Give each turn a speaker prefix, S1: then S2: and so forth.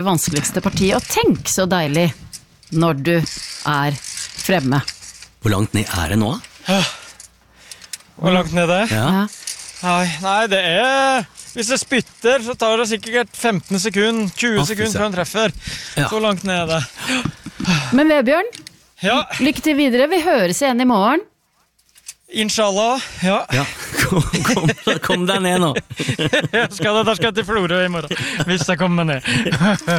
S1: vanskeligste partiet, og tenk så deilig når du fremme.
S2: Hvor langt ned det nå?
S3: Hvor langt ned det?
S2: Ja.
S3: Nei, det hvis jeg spytter, så tar det sikkert 15 sekunder, 20 sekunder før han treffer.
S2: Ja.
S3: Så langt ned det.
S1: Men Vebjørn, lykke til videre. Vi høres igjen i morgen.
S3: Inshallah, ja.
S2: Kom deg ned nå.
S3: Da skal jeg til Florø i morgen, hvis jeg kommer ned.